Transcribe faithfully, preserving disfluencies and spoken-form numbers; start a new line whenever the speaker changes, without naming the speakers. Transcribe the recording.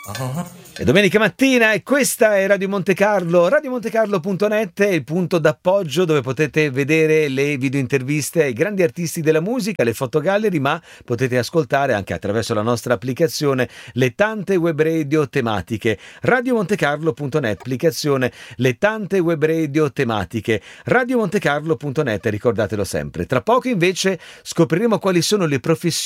È domenica mattina e questa è Radio Monte Carlo. radio monte carlo punto net è il punto d'appoggio dove potete vedere le video interviste ai grandi artisti della musica, le fotogallery, ma potete ascoltare anche attraverso la nostra applicazione le tante web radio tematiche. radio monte carlo punto net, applicazione le tante web radio tematiche. radio monte carlo punto net, ricordatelo sempre. Tra poco invece scopriremo quali sono le professioni